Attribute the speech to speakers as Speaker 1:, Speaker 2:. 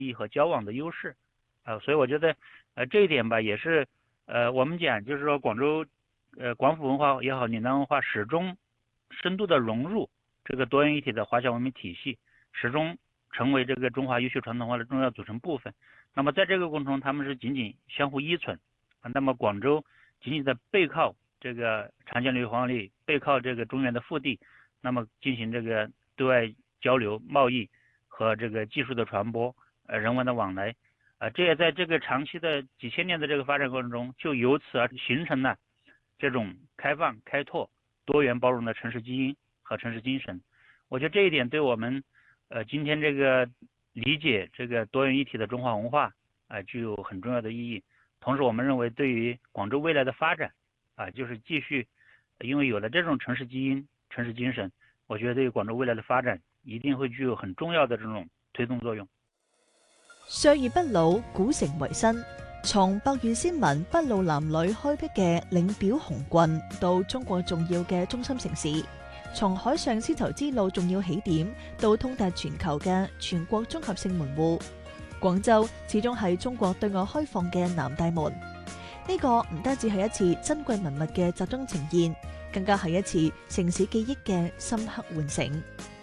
Speaker 1: 益和交往的优势。所以我觉得这一点吧，也是我们讲就是说广州广府文化也好，岭南文化始终深度的融入这个多元一体的华侨文明体系，始终成为这个中华优秀传统文化的重要组成部分。那么在这个过程中，他们是紧紧相互依存那么广州紧紧的背靠这个长江流域黄河流域，背靠这个中原的腹地，那么进行这个对外交流、贸易和这个技术的传播、人文的往来。这也在这个长期的几千年的这个发展过程中，就由此而形成了这种开放、开拓、多元包容的城市基因和城市精神。我觉得这一点对我们今天这个理解这个多元一体的中华文化具有很重要的意义。同时，我们认为对于广州未来的发展就是继续，因为有了这种城市基因、城市精神，我觉得对于广州未来的發展一定會具有很重要的這種推動作用。
Speaker 2: 歲月不老，古城為新。從百越先民篳路藍縷開闢嘅領表紅郡，到中國重要嘅中心城市；從海上絲綢之路重要起點，到通達全球嘅全國綜合性門戶，廣州始終係中國對外開放嘅南大門。呢個唔單止係一次珍貴文物嘅集中呈現，更加係一次城市記憶嘅深刻喚醒。